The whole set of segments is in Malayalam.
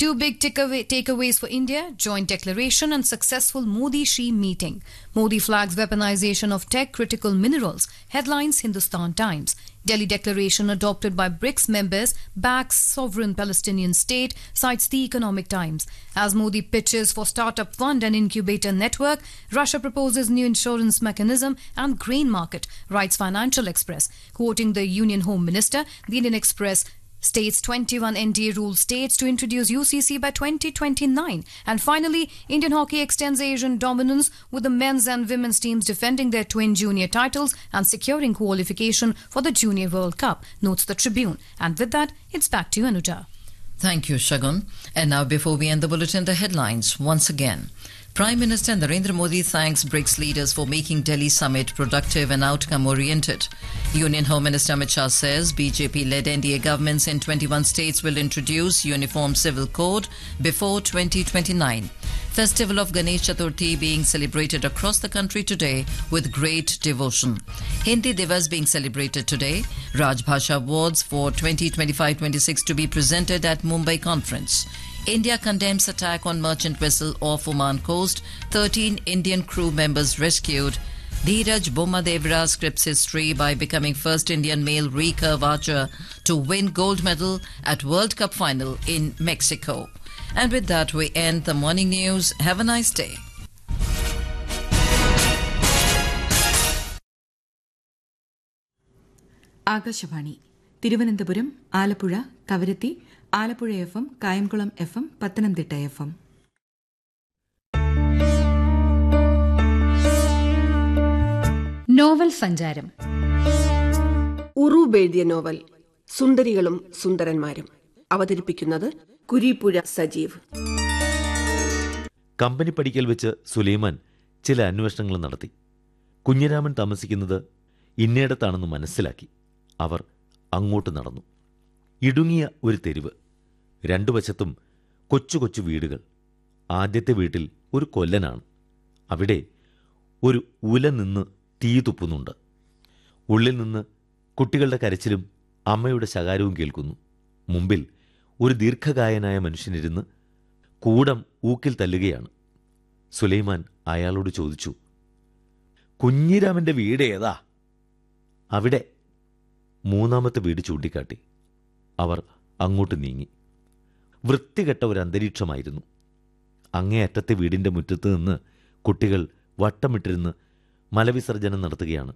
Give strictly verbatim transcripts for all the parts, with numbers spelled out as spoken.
Two big takeaway- takeaways for India: joint declaration and successful Modi-Xi meeting. Modi flags weaponization of tech-critical minerals. Headlines Hindustan Times. Delhi declaration adopted by BRICS members backs sovereign Palestinian state, cites the Economic Times. As Modi pitches for startup fund and incubator network, Russia proposes new insurance mechanism and grain market, writes Financial Express. Quoting the Union Home Minister, the Indian Express states twenty-one N D A rule states to introduce U C C by twenty twenty-nine. And finally, Indian hockey extends Asian dominance with the men's and women's teams defending their twin junior titles and securing qualification for the Junior World Cup, notes the Tribune. And with that, it's back to you, Anuja. Thank you, Shagun. And now, before we end the bulletin, the headlines once again. Prime Minister Narendra Modi thanks BRICS leaders for making Delhi summit productive and outcome-oriented. Union Home Minister Amit Shah says B J P-led N D A governments in twenty-one states will introduce Uniform Civil Code before twenty twenty-nine. Festival of Ganesh Chaturthi being celebrated across the country today with great devotion. Hindi Divas being celebrated today. Rajbhasha Awards for twenty twenty-five twenty-six to be presented at Mumbai Conference. India condemns attack on merchant vessel off Oman coast. thirteen Indian crew members rescued. Dheeraj Bommadevra scripts history by becoming first Indian male recurve archer to win gold medal at World Cup final in Mexico. And with that, we end the morning news. Have a nice day. Akashvani Thiruvananthapuram, Alappuzha, Kavaratti, Alappuzha F M, Kayamkulam F M, Pathanamthitta F M. Novel സഞ്ചാരം. ഉറൂബ് എഴുതിയ നോവൽ സുന്ദരികളും സുന്ദരന്മാരും. അവതരിപ്പിക്കുന്നത് കുരീപ്പുഴ സജീവ്. കമ്പനി പടിക്കൽ വെച്ച് സുലൈമാൻ ചില അന്വേഷണങ്ങൾ നടത്തി. കുഞ്ഞിരാമൻ താമസിക്കുന്നത് ഇന്നയിടത്താണെന്ന് മനസ്സിലാക്കി. അവർ അങ്ങോട്ട് നടന്നു. ഇടുങ്ങിയ ഒരു തെരുവ്, രണ്ടു വശത്തും കൊച്ചു കൊച്ചു വീടുകൾ. ആദ്യത്തെ വീട്ടിൽ ഒരു കൊല്ലനാണ്. അവിടെ ഒരു ഉല നിന്ന് തീ തുപ്പുന്നുണ്ട്. ഉള്ളിൽ നിന്ന് കുട്ടികളുടെ കരച്ചിലും അമ്മയുടെ ശകാരവും കേൾക്കുന്നു. മുമ്പിൽ ഒരു ദീർഘകായനായ മനുഷ്യനിരുന്ന് കൂടം ഊക്കിൽ തല്ലുകയാണ്. സുലൈമാൻ അയാളോട് ചോദിച്ചു, കുഞ്ഞിരാമന്റെ വീട് ഏതാ? അവിടെ. മൂന്നാമത്തെ വീട് ചൂണ്ടിക്കാട്ടി. അവർ അങ്ങോട്ട് നീങ്ങി. വൃത്തികെട്ട ഒരു അന്തരീക്ഷമായിരുന്നു. അങ്ങേയറ്റത്തെ വീടിന്റെ മുറ്റത്ത് നിന്ന് കുട്ടികൾ വട്ടമിട്ടിരുന്ന് മലവിസർജനം നടത്തുകയാണ്.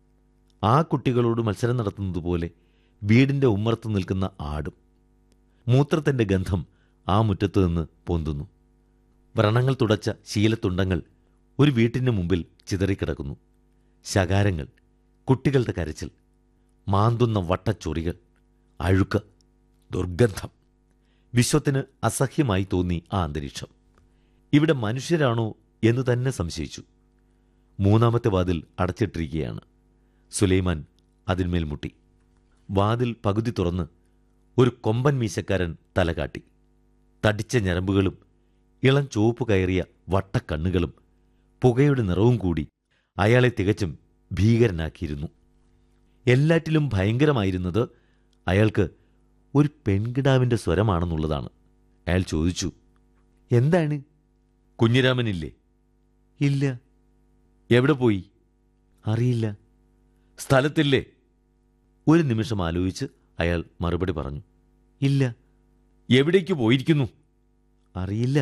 ആ കുട്ടികളോട് മത്സരം നടത്തുന്നതുപോലെ വീടിന്റെ ഉമ്മറത്ത് നിൽക്കുന്ന ആടും. മൂത്രത്തിന്റെ ഗന്ധം ആ മുറ്റത്ത് നിന്ന് പൊന്തുന്നു. വ്രണങ്ങൾ തുടച്ച ശീലത്തുണ്ടങ്ങൾ ഒരു വീട്ടിന് മുമ്പിൽ ചിതറിക്കിടക്കുന്നു. ശകാരങ്ങൾ, കുട്ടികളുടെ കരച്ചിൽ, മാന്തുന്ന വട്ടച്ചൊറികൾ, അഴുക്ക്, ദുർഗന്ധം. വിശ്വത്തിന് അസഹ്യമായി തോന്നി ആ അന്തരീക്ഷം. ഇവിടെ മനുഷ്യരാണോ എന്ന് തന്നെ സംശയിച്ചു. മൂന്നാമത്തെ വാതിൽ അടച്ചിട്ടിരിക്കുകയാണ്. സുലൈമാൻ അതിന്മേൽ മുട്ടി. വാതിൽ പകുതി തുറന്ന് ഒരു കൊമ്പൻ മീശക്കാരൻ തലകാട്ടി. തടിച്ച ഞരമ്പുകളും ഇളം ചുവപ്പ് കയറിയ വട്ടക്കണ്ണുകളും പുകയുടെ നിറവും കൂടി അയാളെ തികച്ചും ഭീകരനാക്കിയിരുന്നു. എല്ലാറ്റിലും ഭയങ്കരമായിരുന്നത് അയാൾക്ക് ഒരു പെൺകിടാവിൻ്റെ സ്വരമാണെന്നുള്ളതാണ്. അയാൾ ചോദിച്ചു, എന്താണ്? കുഞ്ഞിരാമനില്ലേ? ഇല്ല. എവിടെ പോയി? അറിയില്ല. സ്ഥലത്തില്ലേ? ഒരു നിമിഷം ആലോചിച്ച് അയാൾ മറുപടി പറഞ്ഞു, ഇല്ല. എവിടേക്ക് പോയിരിക്കുന്നു? അറിയില്ല.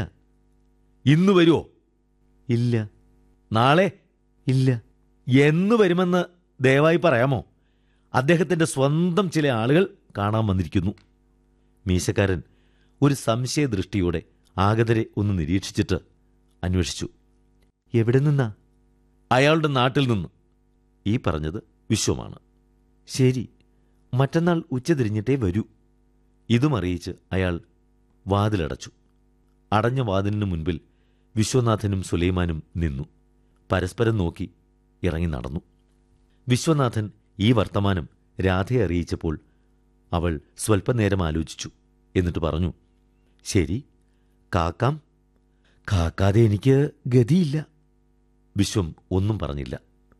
ഇന്ന് വരുമോ? ഇല്ല. നാളെ? ഇല്ല. എന്ന് വരുമെന്ന് ദയവായി പറയാമോ? അദ്ദേഹത്തിൻ്റെ സ്വന്തം ചില ആളുകൾ കാണാൻ വന്നിരിക്കുന്നു. മീശക്കാരൻ ഒരു സംശയദൃഷ്ടിയോടെ ആഗതരെ ഒന്ന് നിരീക്ഷിച്ചിട്ട് അന്വേഷിച്ചു, എവിടെ നിന്നാ? അയാളുടെ നാട്ടിൽ നിന്ന്. ഈ പറഞ്ഞത് വിശ്വമാണ്. ശരി, മറ്റന്നാൾ ഉച്ചതിരിഞ്ഞിട്ടേ വരൂ. ഇതും അറിയിച്ച് അയാൾ വാതിലടച്ചു. അടഞ്ഞ വാതിലിനു മുൻപിൽ വിശ്വനാഥനും സുലൈമാനും നിന്നു. പരസ്പരം നോക്കി ഇറങ്ങി നടന്നു. വിശ്വനാഥൻ ഈ വർത്തമാനം രാധയെ അറിയിച്ചപ്പോൾ അവൾ സ്വൽപ്പനേരം ആലോചിച്ചു. എന്നിട്ട് പറഞ്ഞു, ശരി, കാക്കാം. കാക്കാതെ എനിക്ക് ഗതിയില്ല. വിശ്വം ഒന്നും പറഞ്ഞില്ല.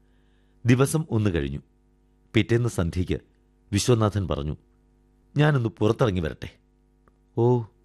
ദിവസം ഒന്ന് കഴിഞ്ഞു. പിറ്റേന്ന് സന്ധ്യയ്ക്ക് വിശ്വനാഥൻ പറഞ്ഞു, ഞാനൊന്ന് പുറത്തിറങ്ങി വരട്ടെ. ഓ,